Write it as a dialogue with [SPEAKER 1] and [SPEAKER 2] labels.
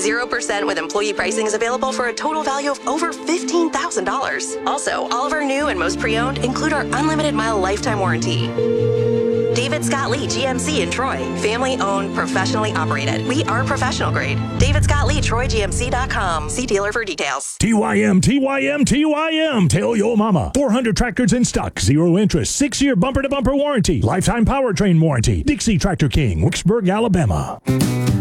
[SPEAKER 1] 0% with employee pricing is available for a total value of over $15,000. Also, all of our new and most pre-owned include our unlimited mile lifetime warranty. David Scott Lee GMC in Troy. Family owned, professionally operated. We are professional grade. David Scott Lee, TroyGMC.com. See dealer for details.
[SPEAKER 2] TYM, TYM, TYM. Tell your mama. 400 tractors in stock. 0 interest. 6-year bumper-to-bumper warranty. Lifetime powertrain warranty. Dixie Tractor King, Wicksburg, Alabama.